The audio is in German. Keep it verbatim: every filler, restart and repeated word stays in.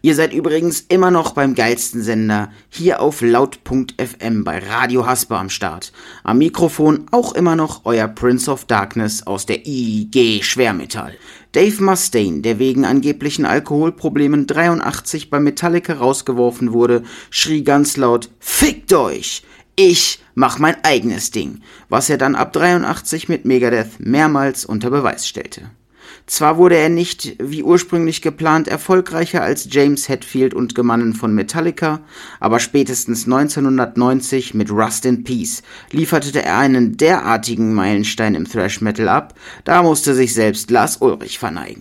Ihr seid übrigens immer noch beim geilsten Sender, hier auf laut Punkt f m bei Radio Hasper am Start. Am Mikrofon auch immer noch euer Prince of Darkness aus der I G Schwermetall. Dave Mustaine, der wegen angeblichen Alkoholproblemen dreiundachtzig bei Metallica rausgeworfen wurde, schrie ganz laut: Fickt euch! Ich mach mein eigenes Ding, was er dann ab dreiundachtzig mit Megadeth mehrmals unter Beweis stellte. Zwar wurde er nicht, wie ursprünglich geplant, erfolgreicher als James Hetfield und Gemannen von Metallica, aber spätestens neunzehnhundertneunzig mit Rust in Peace lieferte er einen derartigen Meilenstein im Thrash Metal ab, da musste sich selbst Lars Ulrich verneigen.